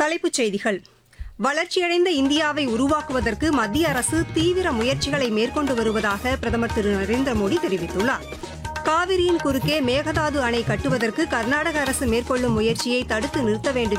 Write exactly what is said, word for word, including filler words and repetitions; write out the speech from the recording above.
தலைப்புச் செய்திகள். வளர்ச்சியடைந்த இந்தியாவை உருவாக்குவதற்கு மத்திய அரசு தீவிர முயற்சிகளை மேற்கொண்டு வருவதாக பிரதமர் திரு நரேந்திர மோடி தெரிவித்துள்ளார். காவிரியின் குறுக்கே மேகதாது அணை கட்டுவதற்கு கர்நாடக அரசு மேற்கொள்ளும் முயற்சியை தடுத்து நிறுத்த வேண்டும்